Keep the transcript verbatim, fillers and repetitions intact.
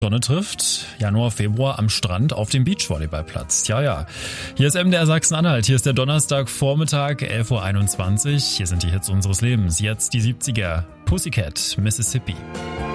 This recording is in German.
Sonne trifft, Januar, Februar am Strand auf dem Beachvolleyballplatz. Tja, ja. Hier ist M D R Sachsen-Anhalt. Hier ist der Donnerstagvormittag, elf Uhr einundzwanzig. Hier sind die Hits unseres Lebens. Jetzt die siebziger. Pussycat, Mississippi.